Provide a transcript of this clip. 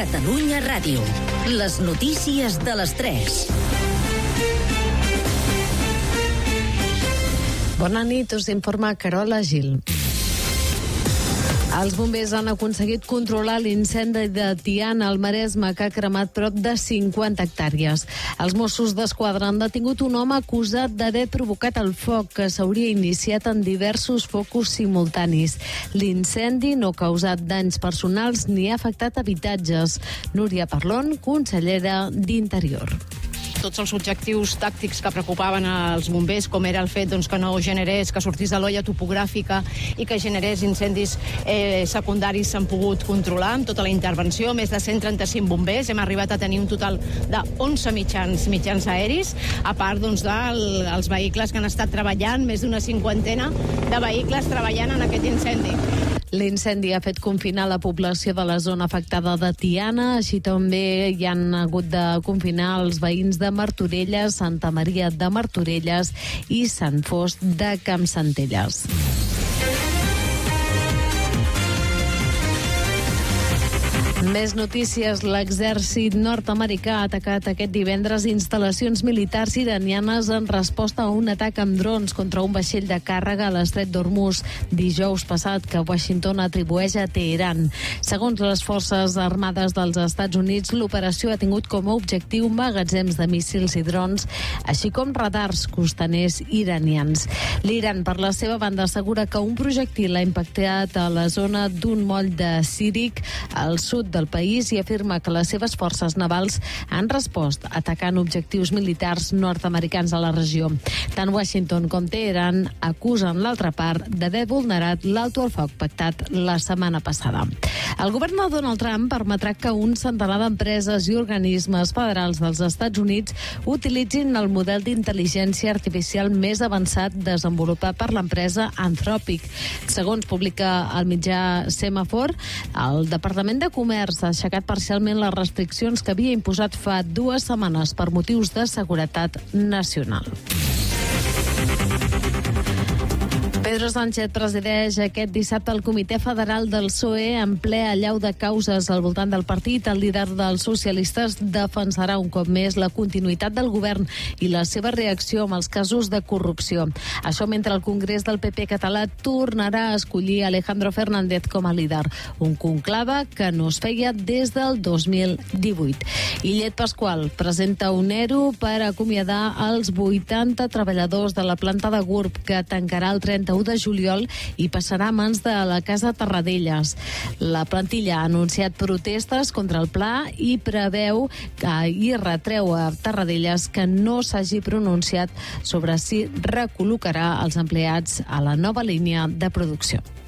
Catalunya Ràdio. Les notícies de les 3. Bona nit, us informa Carola Gil. Els bombers han aconseguit controlar l'incendi de Tiana al Maresme, que ha cremat prop de 50 hectàrees. Els Mossos d'Esquadra han detingut un home acusat d'haver provocat el foc, que s'hauria iniciat en diversos focus simultanis. L'incendi no ha causat danys personals ni ha afectat habitatges. Núria Parlon, consellera d'Interior. Tots els objectius tàctics que preocupaven als bombers, com era el fet que no generés, que sortís de l'olla topogràfica i que generés incendis secundaris, s'han pogut controlar amb tota la intervenció. Més de 135 bombers. Hem arribat a tenir un total de 11 mitjans aeris, a part dels vehicles que han estat treballant, més d'una cinquantena de vehicles treballant en aquest incendi. L'incendi ha fet confinar la població de la zona afectada de Tiana, així també hi han hagut de confinar els veïns de Martorelles, Santa Maria de Martorelles i Sant Fost de Campsentelles. Més notícies. L'exèrcit nord-americà ha atacat aquest divendres instal·lacions militars iranianes en resposta a un atac amb drons contra un vaixell de càrrega a l'estret d'Hormuz dijous passat, que Washington atribueix a Teheran. Segons les forces armades dels Estats Units, l'operació ha tingut com a objectiu magatzems de míssils i drons, així com radars costaners iranians. L'Iran, per la seva banda, assegura que un projectil ha impactat a la zona d'un moll de Sirik, al sud del país, i afirma que les seves forces navals han respost atacant objectius militars nord-americans a la regió. Tant Washington com Teheran acusen l'altra part d'haver vulnerat l'alto el foc pactat la setmana passada. El govern de Donald Trump permetrà que un centenar d'empreses i organismes federals dels Estats Units utilitzin el model d'intel·ligència artificial més avançat desenvolupat per l'empresa Anthropic. Segons publica el mitjà Semafor, el Departament de Comerç ha aixecat parcialment les restriccions que havia imposat fa 2 setmanes per motius de seguretat nacional. Pedro Sánchez presideix aquest dissabte el Comitè Federal del PSOE en ple allau de causes al voltant del partit. El líder dels socialistes defensarà un cop més la continuïtat del govern i la seva reacció amb els casos de corrupció. Això mentre el Congrés del PP català tornarà a escollir Alejandro Fernández com a líder, un conclave que no es feia des del 2018. Illet Pasqual presenta un ERO per acomiadar els 80 treballadors de la planta de Gurb, que tancarà el 31 de juliol i passarà a mans de la Casa Tarradellas. La plantilla ha anunciat protestes contra el pla i preveu i retreu a Tarradellas que no s'hagi pronunciat sobre si recol·locarà els empleats a la nova línia de producció.